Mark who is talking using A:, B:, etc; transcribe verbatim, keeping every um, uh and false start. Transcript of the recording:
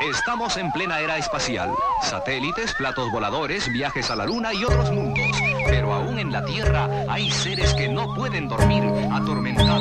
A: Estamos en plena era espacial. Satélites, platos voladores, viajes a la luna y otros mundos. Pero aún en la Tierra hay seres que no pueden dormir, atormentados